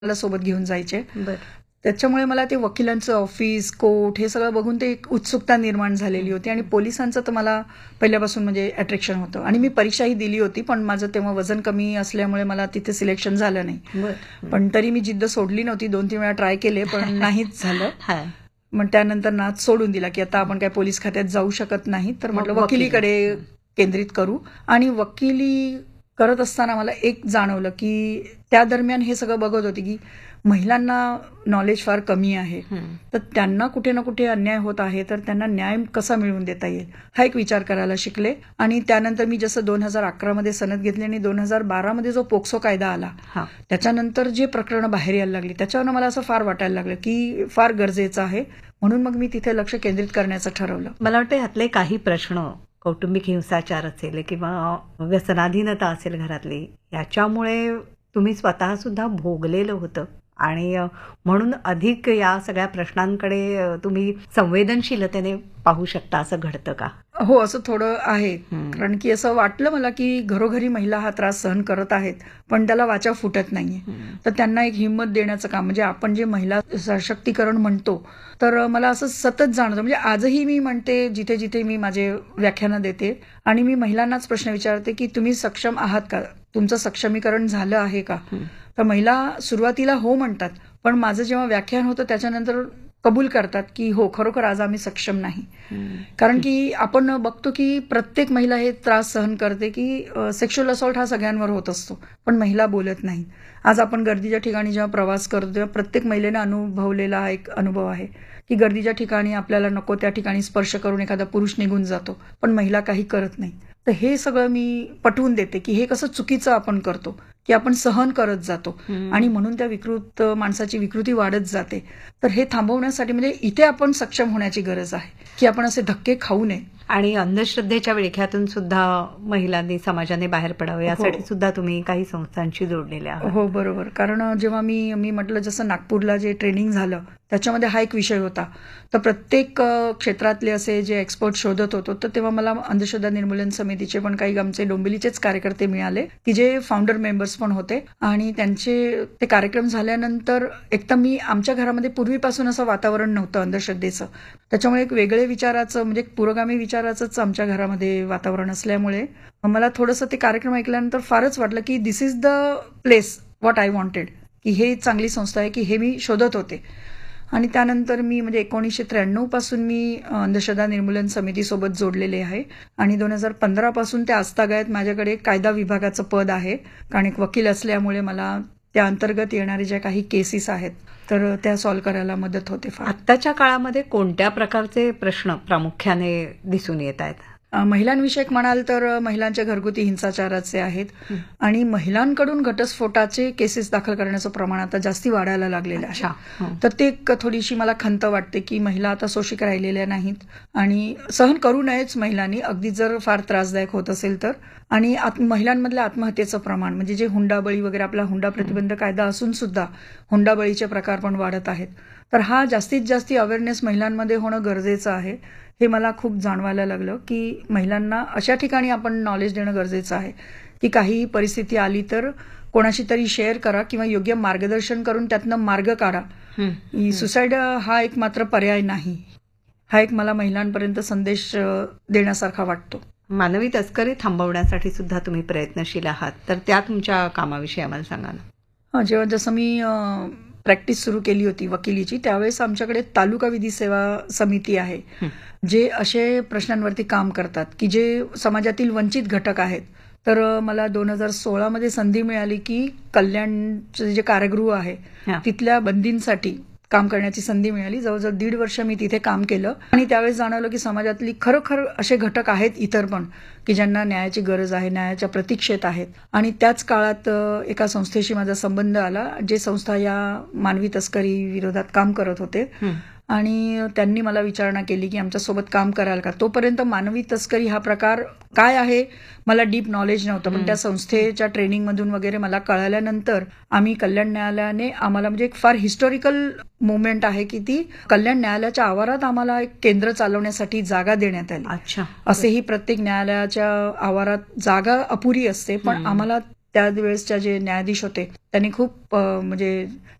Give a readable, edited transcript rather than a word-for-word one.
मला सोबत घेऊन जायचे. बर त्याच्यामुळे मला ते वकिलांचं ऑफिस, कोर्ट हे सगळं बघून ते एक उत्सुकता निर्माण झालेली होती आणि पोलिसांचं तर मला पहिल्यापासून म्हणजे अट्रॅक्शन होतं आणि मी परीक्षाही दिली होती, पण माझं तेव्हा वजन कमी असल्यामुळे मला तिथे सिलेक्शन झालं नाही. बर पण तरी मी जिद्द सोडली नव्हती, 2-3 वेळा ट्राय केले पण नाहीच झालं. हा मग त्यानंतर नाच सोडून दिला की आता आपण काय पोलीस खात्यात जाऊ शकत नाही, तर म्हटलं मग वकिलीकडे केंद्रित करू. आणि वकिली करत असताना मला एक जाणवलं की त्या दरम्यान हे सगळं बघत होते की महिलांना नॉलेज फार कमी आहे, तर त्यांना कुठे ना कुठे अन्याय होत आहे, तर त्यांना न्याय कसा मिळवून देता येईल हा एक विचार करायला शिकले. आणि त्यानंतर मी जसं 2011 मध्ये सनद घेतली आणि 2012 मध्ये जो पोक्सो कायदा आला हा त्याच्यानंतर जे प्रकरणं बाहेर यायला लागली त्याच्यावर मला असं फार वाटायला लागलं की फार गरजेचं आहे, म्हणून मग मी तिथे लक्ष केंद्रित करण्याचं ठरवलं. मला वाटतं ह्यातले काही प्रश्न कौटुंबिक हिंसाचार असेल किंवा व्यसनाधीनता असेल घरातली, याच्यामुळे तुम्ही स्वतः सुद्धा भोगलेलं होतं आणि म्हणून अधिक या सगळ्या प्रश्नांकडे तुम्ही संवेदनशीलतेने पाहू शकता, असं घडतं का? हो, असं थोडं आहे. कारण की असं वाटलं मला की घरोघरी महिला हा त्रास सहन करत आहेत, पण त्याला वाचा फुटत नाहीये. तर त्यांना एक हिंमत देण्याचं काम, म्हणजे आपण जे महिला सशक्तीकरण म्हणतो, तर मला असं सतत जाणवतं. म्हणजे आजही मी म्हणते, जिथे जिथे मी माझे व्याख्यानं देते आणि मी महिलांनाच प्रश्न विचारते की तुम्ही सक्षम आहात का, तुमचं सक्षमीकरण झालं आहे का. तर महिला सुरुवातीला हो म्हणतात, पण माझं जेव्हा व्याख्यान होतं त्याच्यानंतर कबूल करतात की हो, खरोखर आज आम्ही सक्षम नाही. कारण की आपण बघतो की प्रत्येक महिला हे त्रास सहन करते की सेक्शुअल असॉल्ट हा सगळ्यांवर होत असतो, पण महिला बोलत नाही. आज आपण गर्दीच्या ठिकाणी जेव्हा प्रवास करतो तेव्हा प्रत्येक महिलेने अनुभवलेला हा एक अनुभव आहे की गर्दीच्या ठिकाणी आपल्याला नको त्या ठिकाणी स्पर्श करून एखादा पुरुष निघून जातो, पण महिला काही करत नाही. तर हे सगळं मी पटवून देते की हे कसं चुकीचं आपण करतो की आपण सहन करत जातो आणि म्हणून त्या विकृत माणसाची विकृती वाढत जाते. तर हे थांबवण्यासाठी म्हणजे इथे आपण सक्षम होण्याची गरज आहे की आपण असे धक्के खाऊ नये. आणि अंधश्रद्धेच्या विळख्यातून सुद्धा महिलांनी समाजाने बाहेर पडावं यासाठी सुद्धा तुम्ही काही संस्थांशी जोडलेले आहात. हो, बरोबर. कारण जेव्हा मी म्हटलं जसं नागपूरला जे ट्रेनिंग झालं त्याच्यामध्ये हा एक विषय होता, तर प्रत्येक क्षेत्रातले असे जे एक्सपर्ट शोधत होतो, तर तेव्हा मला अंधश्रद्धा निर्मूलन समितीचे पण काही आमचे डोंबिवलीचेच कार्यकर्ते मिळाले की जे फाउंडर मेंबर्स पण होते. आणि त्यांचे ते कार्यक्रम झाल्यानंतर एक तर मी आमच्या घरामध्ये पूर्वीपासून असं वातावरण नव्हतं अंधश्रद्धेचं, त्याच्यामुळे एक वेगळे विचाराचं म्हणजे पुरोगामी विचाराचंच आमच्या घरामध्ये वातावरण असल्यामुळे मला थोडंसं ते कार्यक्रम ऐकल्यानंतर फारच वाटलं की दिस is the place what I wanted, की हे चांगली संस्था आहे की हे मी शोधत होते. आणि त्यानंतर मी म्हणजे 1993 पासून मी अंधश्रद्धा निर्मूलन समितीसोबत जोडलेले आहे आणि 2015 पासून त्या आजतागायत माझ्याकडे कायदा विभागाचं पद आहे. कारण एक वकील असल्यामुळे मला त्या अंतर्गत येणारे ज्या काही केसेस आहेत तर त्या सॉल्व्ह करायला मदत होते फार. आत्ताच्या काळामध्ये कोणत्या प्रकारचे प्रश्न प्रामुख्याने दिसून येत आहेत? महिलांविषयक म्हणाल तर महिलांच्या घरगुती हिंसाचाराचे आहेत आणि महिलांकडून घटस्फोटाचे केसेस दाखल करण्याचं प्रमाण आता जास्ती वाढायला लागलेलं आहे. तर ते थोडीशी मला खंत वाटते की महिला आता सोशिक राहिलेल्या नाहीत आणि सहन करू नयेच महिलांनी, अगदी जर फार त्रासदायक होत असेल तर. आणि महिलांमधल्या आत्महत्येचं प्रमाण म्हणजे जे हुंडाबळी वगैरे, आपला हुंडा प्रतिबंध कायदा असून सुद्धा हुंडाबळीचे प्रकार पण वाढत आहेत. तर हा जास्तीत जास्त अवेअरनेस महिलांमध्ये होणं गरजेचं आहे, हे मला खूप जाणवायला लागलं की महिलांना अशा ठिकाणी आपण नॉलेज देणं गरजेचं आहे की काही परिस्थिती आली तर कोणाशी तरी शेअर करा किंवा योग्य मार्गदर्शन करून त्यातनं मार्ग काढा. सुसाईड हा एक मात्र पर्याय नाही, हा एक मला महिलांपर्यंत संदेश देण्यासारखा वाटतो. मानवी तस्करी थांबवण्यासाठी सुद्धा तुम्ही प्रयत्नशील आहात, तर त्या तुमच्या कामाविषयी आम्हाला सांगा ना. जेव्हा जसं मी प्रॅक्टिस सुरू केली होती वकिलीची, त्यावेळेस आमच्याकडे तालुका विधी सेवा समिती आहे, जे असे प्रश्नांवरती काम करतात की जे समाजातील वंचित घटक आहेत. तर मला 2016 मध्ये संधी मिळाली की कल्याणचे जे कारागृह आहे तिथल्या बंदींसाठी काम करण्याची संधी मिळाली. जवळजवळ 1.5 वर्ष मी तिथे काम केलं आणि त्यावेळेस जाणवलं की समाजातली खरोखर असे घटक आहेत इतर पण की ज्यांना न्यायाची गरज आहे, न्यायाच्या प्रतीक्षेत आहेत. आणि त्याच काळात एका संस्थेशी माझा संबंध आला, जे संस्था या मानवी तस्करी विरोधात काम करत होते आणि त्यांनी मला विचारणा केली की आमच्यासोबत काम कराल का. तोपर्यंत मानवी तस्करी हा प्रकार काय आहे मला डीप नॉलेज नव्हतं, पण त्या संस्थेच्या ट्रेनिंगमधून वगैरे मला कळाल्यानंतर आम्ही कल्याण न्यायालयाने आम्हाला म्हणजे एक फार हिस्टॉरिकल मुवमेंट आहे की ती कल्याण न्यायालयाच्या आवारात आम्हाला एक केंद्र चालवण्यासाठी जागा देण्यात आली. असेही प्रत्येक न्यायालयाच्या आवारात जागा अपुरी असते, पण आम्हाला त्यावेळेसच्या जे न्यायाधीश होते त्यांनी खूप म्हणजे